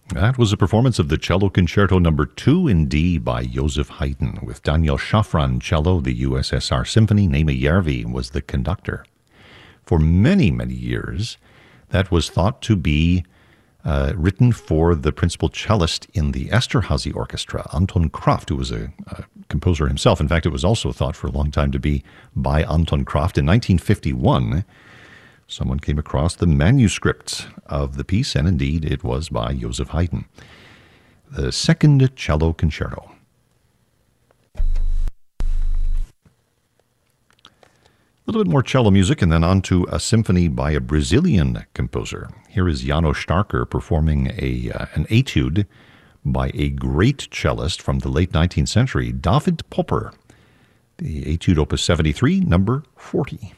That was a performance of the Cello Concerto No. 2 in D by Joseph Haydn, with Daniel Shafran cello, the USSR Symphony. Naima Järvi was the conductor. For many, many years, that was thought to be written for the principal cellist in the Esterhazy Orchestra, Anton Kraft, who was a composer himself. In fact, it was also thought for a long time to be by Anton Kraft. In 1951, someone came across the manuscript of the piece, and indeed it was by Joseph Haydn. The Second Cello Concerto. A little bit more cello music, and then on to a symphony by a Brazilian composer. Here is János Starker performing an etude by a great cellist from the late 19th century, David Popper. The etude opus 73, number 40.